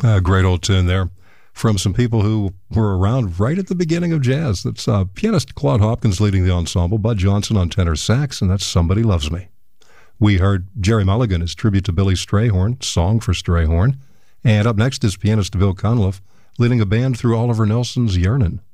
Great old tune there from some people who were around right at the beginning of jazz. That's pianist Claude Hopkins leading the ensemble, Bud Johnson on tenor sax, and that's Somebody Loves Me. We heard Jerry Mulligan, his tribute to Billy Strayhorn, Song for Strayhorn. And up next is pianist Bill Conliffe leading a band through Oliver Nelson's Yearnin'.